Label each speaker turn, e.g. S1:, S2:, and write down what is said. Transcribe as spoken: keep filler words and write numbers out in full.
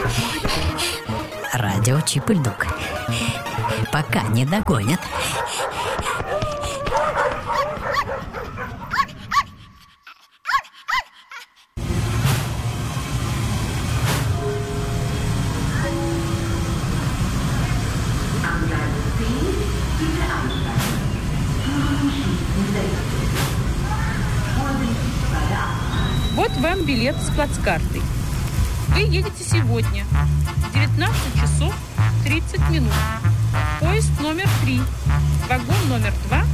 S1: Радио Чип и Дук. Пока не догонят.
S2: Вот вам билет с плацкартой. Вы едете сегодня в девятнадцать часов тридцать минут. Поезд номер три, вагон номер два